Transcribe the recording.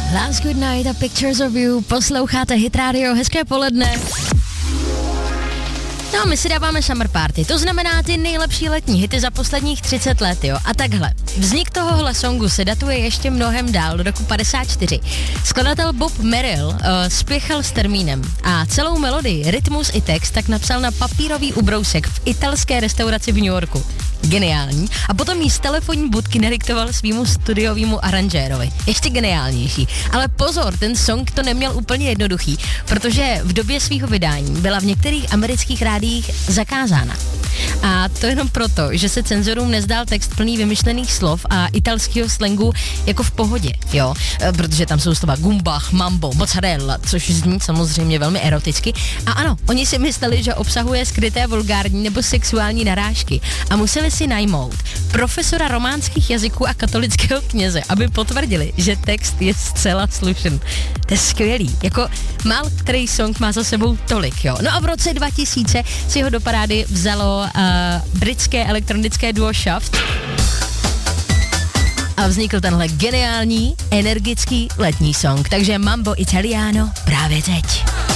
Last Good Night a Pictures of You, posloucháte Hit Radio, hezké poledne. No, my si dáváme Summer Party, to znamená ty nejlepší letní hity za posledních 30 let, jo. A takhle, vznik tohohle songu se datuje ještě mnohem dál, do roku 54. Skladatel Bob Merrill spěchal s termínem a celou melodii, rytmus i text tak napsal na papírový ubrousek v italské restauraci v New Yorku. Geniální. A potom jí z telefonní budky nadiktoval svýmu studiovému aranžérovi. Ještě geniálnější. Ale pozor, ten song to neměl úplně jednoduchý, protože v době svého vydání byla v některých amerických rádiích zakázána. A to jenom proto, že se cenzorům nezdál text plný vymyšlených slov a italského slangu jako v pohodě, jo? Protože tam jsou slova gumbach, mambo, mozzarella, což zní samozřejmě velmi eroticky. A ano, oni si mysleli, že obsahuje skryté vulgární nebo sexuální narážky a museli si najmout profesora románských jazyků a katolického kněze, aby potvrdili, že text je zcela slušný. To je skvělý, jako málo který song má za sebou tolik, jo. No a v roce 2000 si ho do parády vzalo britské elektronické duo Shaft a vznikl tenhle geniální, energický letní song. Takže Mambo Italiano právě teď.